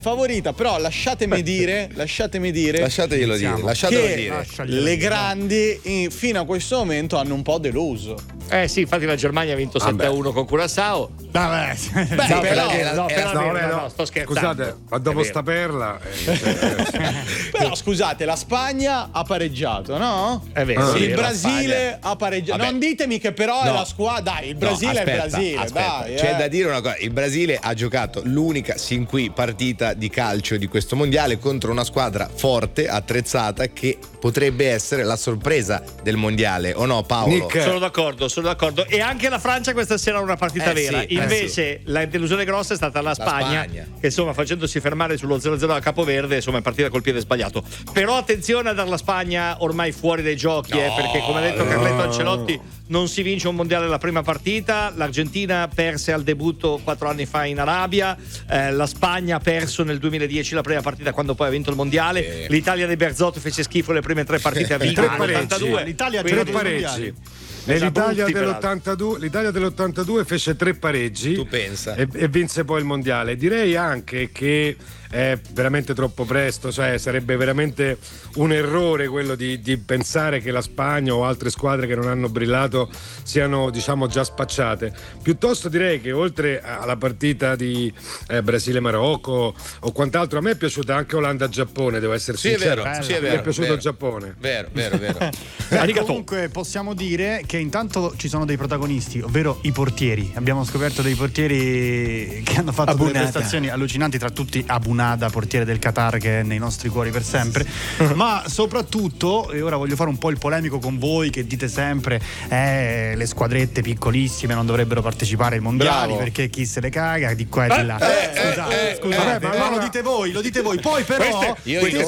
favorita, però lasciateglielo dire che le grandi fino a questo momento hanno un po' deluso. Sì, infatti la Germania ha vinto 7-1 con Curaçao. Beh, sto scherzando. Scusate, ma dopo sta perla però scusate, la Spagna ha pareggiato, no? È vero. Il Brasile ha pareggiato. Vabbè. Non ditemi che però è la squadra. Dai, il Brasile è il Brasile. Dai, C'è da dire una cosa: il Brasile ha giocato l'unica sin qui partita di calcio di questo mondiale contro una squadra forte, attrezzata, che potrebbe essere la sorpresa del mondiale, o no, Paolo? Nick. Sono d'accordo. E anche la Francia questa sera ha una partita vera. Invece la delusione grossa è stata la Spagna, che insomma, facendosi fermare sullo 0-0 a Capoverde, insomma è partita col piede sbagliato. Però attenzione a dare la Spagna ormai fuori dai giochi, perché come ha detto Carletto Ancelotti, non si vince un mondiale alla prima partita. L'Argentina perse al debutto 4 anni fa in Arabia, la Spagna ha perso nel 2010 la prima partita quando poi ha vinto il mondiale. L'Italia dei Berzotto fece schifo le prime 3 partite a vinto nell'82. L'Italia ha 3 pareggi. Nell'Italia dell'82 fece 3 pareggi. Tu pensa? E vinse poi il mondiale. Direi anche che è veramente troppo presto, cioè sarebbe veramente un errore quello di pensare che la Spagna o altre squadre che non hanno brillato siano, diciamo, già spacciate. Piuttosto direi che oltre alla partita di Brasile-Marocco o quant'altro, a me è piaciuta anche Olanda-Giappone, devo essere sincero. Sì, è vero. Mi è piaciuto il Giappone. Vero. Comunque possiamo dire che intanto ci sono dei protagonisti, ovvero i portieri. Abbiamo scoperto dei portieri che hanno fatto delle prestazioni allucinanti, tra tutti Abunada, portiere del Qatar, che è nei nostri cuori per sempre. Ma soprattutto, e ora voglio fare un po' il polemico con voi che dite sempre le squadrette piccolissime non dovrebbero partecipare ai mondiali perché chi se le caga di qua e di là. Scusate, ma lo dite voi. Poi però queste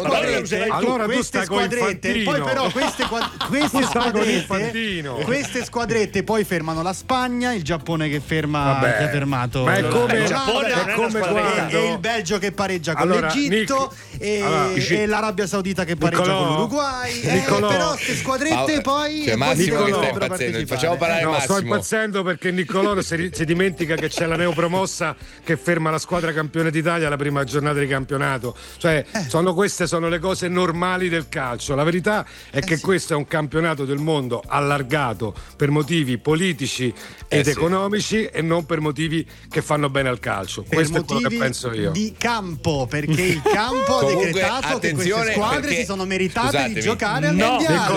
squadrette poi fermano la Spagna, il Giappone che ferma, che ha fermato, ma è come il Giappone e il Belgio che pareggia con l'Egitto, e l'Arabia Saudita che pareggia con l'Uruguay. Però queste squadrette poi Massimo, che stai impazzendo? Facciamo parlare Massimo. Sto impazzendo perché Niccolò si dimentica che c'è la neopromossa che ferma la squadra campione d'Italia alla prima giornata di campionato. Cioè queste sono le cose normali del calcio. La verità è che questo è un campionato del mondo allargato per motivi politici ed economici e non per motivi che fanno bene al calcio. Questo è quello che penso io. Di campo, perché il campo ha decretato che queste squadre si sono meritate di giocare al mondiale.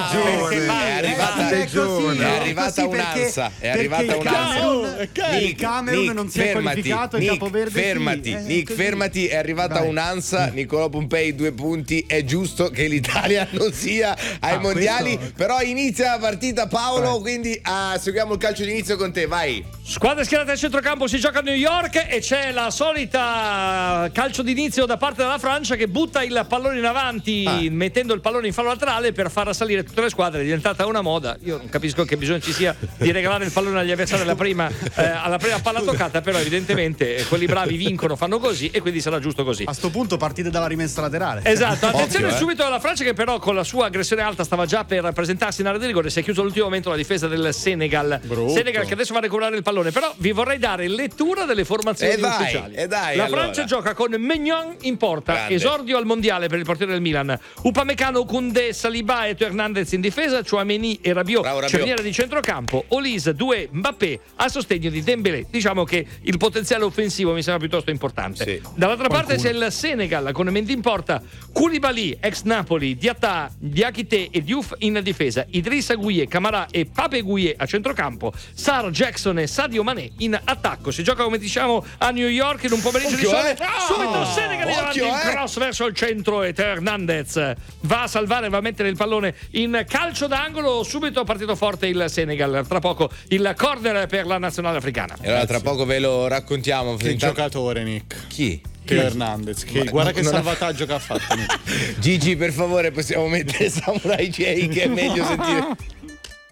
È arrivata un'ansa. Il Camerun non si è qualificato, il Capoverde fermati, è arrivata un'ansa. Niccolò Pompei 2 punti. È giusto che l'Italia non sia ai mondiali, però inizia la partita, Paolo, quindi seguiamo il calcio d'inizio con te, vai. Squadre schierate al centrocampo, si gioca a New York e c'è la solita calcio d'inizio da parte della Francia che butta il pallone in avanti, mettendo il pallone in fallo laterale per far salire tutte le squadre. È diventata una moda. Io non capisco che bisogno ci sia di regalare il pallone agli avversari alla prima palla toccata, però evidentemente quelli bravi vincono, fanno così, e quindi sarà giusto così. A sto punto partite dalla rimessa laterale. Esatto, attenzione subito alla Francia, che però con la sua aggressione alta stava già per presentarsi in area di rigore. Si è chiuso all'ultimo momento la difesa del Senegal. Senegal che adesso va a recuperare il pallone, però vi vorrei dare lettura delle formazioni ufficiali. La Francia gioca con Maignan in porta, grande. Esordio al mondiale per il portiere del Milan. Upamecano, Koundé, Saliba e Teo Hernandez in difesa, Tchouaméni e Rabiot cerniera di centrocampo, Olise, Doué, Mbappé a sostegno di Dembélé. Diciamo che il potenziale offensivo mi sembra piuttosto importante. Dall'altra parte c'è il Senegal con Mendy in porta, Koulibaly, ex Napoli, Diatta, Diakité e Diouf in difesa, Idrissa Gueye, Camara e Pape Gueye a centrocampo, Sarr, Jackson e Sadio Mané in attacco. Si gioca, come diciamo, a New York in un pomeriggio di sole. Subito Senegal davanti, in cross verso il centro e Teo Hernandez va a salvare, va a mettere il pallone in calcio d'angolo. Subito partito forte il Senegal, tra poco il corner per la nazionale africana. E allora tra poco ve lo raccontiamo. Che giocatore, Nick? Chi? Teo Hernandez, guarda che salvataggio che ha fatto. Gigi, per favore, possiamo mettere Samurai J, che è meglio sentire.